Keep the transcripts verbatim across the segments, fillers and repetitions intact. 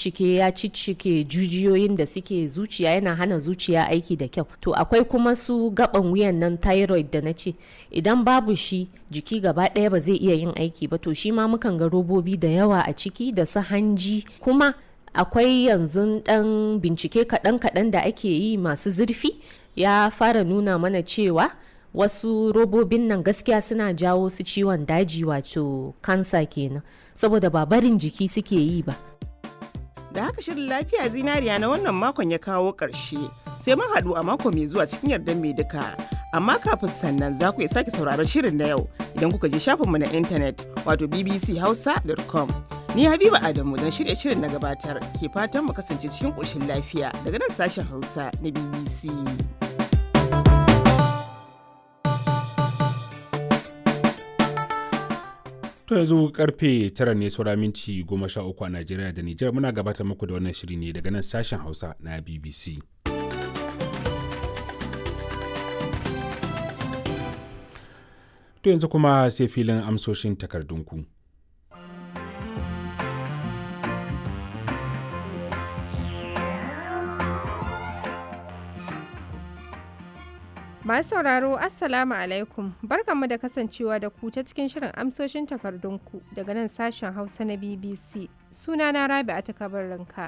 ciccike ya ciccike jijiyoyin da suke zuciya, yana hana zuciya aiki da kyau. To akwai kuma su gaban wuyan nan thyroid da na ce, idan babu shi jiki gaba ɗaya ba zai iya yin aiki ba, to shi ma mukan ga robobi da yawa a ciki da su hanji. Kuma akwai yanzu ɗan bincike kaɗan-kaɗan da ake yi masu zurfi ya fara nuna mana cewa wasu robobin nan gaskiya suna jawo su ciwon daji, wato kansa kenan, saboda ba barin jiki suke yi ba. Da haka shirin lafiya zinariya na wannan makon ya kawo ƙarshe, sai mun haɗu a mako mai zuwa cikin yardar mai duka. Amma kafin sannan za ku iya sake sauraron shirin na yau idan kuka je shafinmu na intanet wato b b c hausa dot com. Ni Habiba Adamu don shirya shirin na gabatar ke fatan mu kasance cikin ƙoshin lafiya daga nan sashen Hausa na B B C. To yanzu karfe tara ne saura minti goma sha uku a Najeriya da Nijar, muna gabatar muku da wannan shiri ne daga nan sashen Hausa na B B C. To yanzu kuma sai filin amsoshin takardunku. Masu sauraro Assalamu alaikum, barkanmu da kasancewa da ku ta cikin shirin amsoshin takardunku daga nan sashen Hausa na B B C. Sunana Rabi'a ta kabarinka.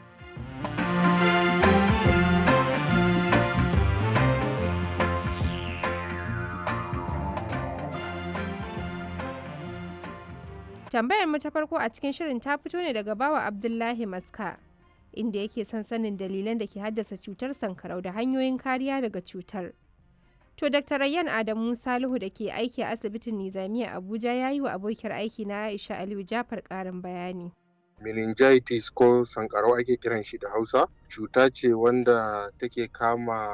Tambayar mu ta farko a cikin shirin ta fito ne daga bawa Abdullahi Maska, inda yake son sanin dalilan da ke haddasa cutar sankarau da hanyoyin kariya daga cutar. To Dakta Rayyan Adamu Salihu da ke aiki a asibitin Nizamiya Abuja ya yi wa abokiyar aiki na Aisha Aliyu Jafar ƙarin bayani. Meningitis ko sankarau ake kiran shi da Hausa, cuta ce wanda take kama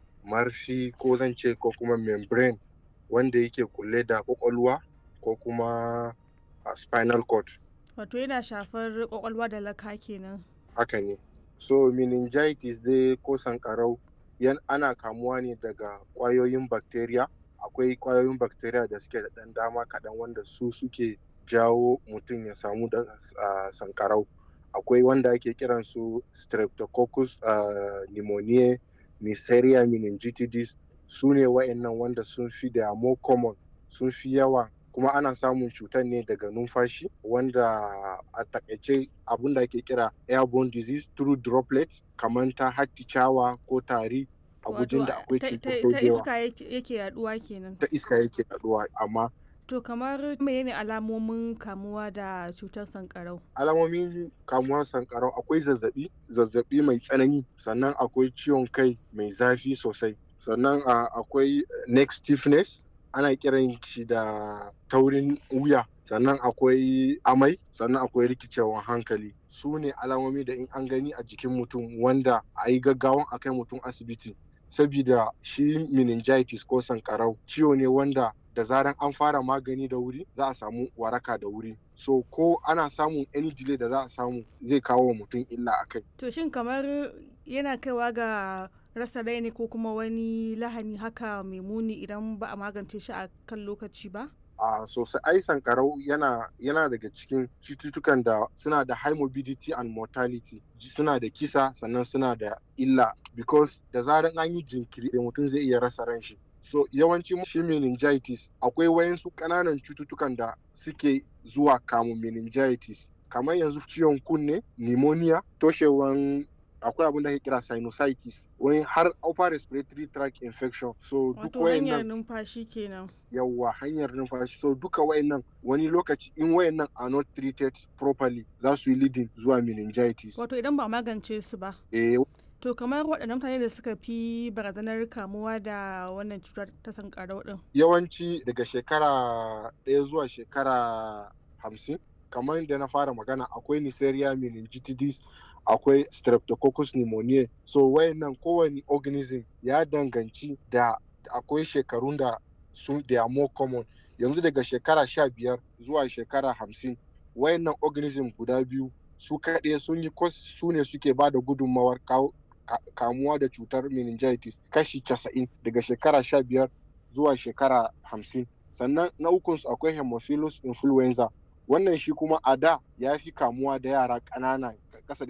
marfi ko zan ce ko kuma membrane wanda yake kulle da kwakwalwa ko kuma a spinal cord. Wato yana shafar kwakwalwa da laka kenan. Haka ne. So meningitis dai ko sankarau yan ana kamuwa ne daga ƙwayoyin bacteria. Akwai ƙwayoyin bacteria da suke da ɗan dama kaɗan wanda su suke jawo mutum ya samu da uh, sankarau. Akwai wanda ake kiran su streptococcus uh, pneumoniae, Neisseria meningitidis. Su ne wa'annan wanda sun fi da more common, sun fi yawa, kuma ana samun cutar ne daga numfashi, wanda a takaice abin da ake kira airborne disease through droplets, kamar ta hatticawa ko tari a gujin da akwai cutar ta iska yake yaduwa kenan. Ta iska yake yaduwa. Amma to kamar menene alamomin kamuwa da cutar sankarau? Alamomin kamuwa sankarau akwai zazzabi, zazzabi mai tsanani, sannan akwai ciwon kai mai zafi sosai, sannan akwai neck stiffness, ana kiran shi da taurin wuya, sannan akwai amai, sannan akwai rikicewan hankali. Su ne alamomi da in an gani a jikin mutum wanda a yi gaggawan a kai mutum asibiti, sabida shi meningitis ko sankarau ciwo ne wanda da zaran an fara magani da wuri za a samu waraka da wuri. So ko ana samun any delay da za a samu zai kawo wa mutum illa a kai. To shin kamar yana kaiwa ga rasa rai ne ko kuma wani lahani haka mai muni idan ba a magance shi a kan lokaci ba? A sosai, ai sankarau yana yana daga cikin cututtukan da suna da high morbidity and mortality, suna da kisa sannan suna da illa, because da zaran an yi jinkiri da mutum zai iya rasa ran shi. So yawanci shi meningitis akwai wayansu ƙananan cututtukan da suke zuwa kamun meningitis, kamar yanzu ciwon kunne, pneumonia, toshewan, akwai abin da ake kira sinusitis, wani har upper respiratory tract infection. So duk wayannan hanyar numfashi kenan. Yawwa, hanyar numfashi. So duka wayannan wani lokaci in wayannan are not treated properly za su yi leading zuwa meningitis. Wato idan ba magance su ba. Eh. To kamar waɗannan mutane da suka fi barazanar kamuwa da wannan cutar ta sankarau din. Yawanci daga shekara ɗaya zuwa shekara hamsin, kamar da na fara magana, akwai Neisseria meningitidis, akwai streptococcus pneumoniae. So wayannan kowane organism ya danganci da akwai shekarun da su they are more common. Yanzu daga shekara sha biyar zuwa shekara hamsin, wayannan organism guda biyu su kaɗai sun yi su ne suke ba da gudunmawar kamuwa da cutar meningitis kashi casa'in daga shekara sha biyar zuwa shekara hamsin. Sannan na ukunsu akwai Haemophilus influenza. Wannan shi kuma a da ya fi kamuwa da yara ƙanana ƙasa da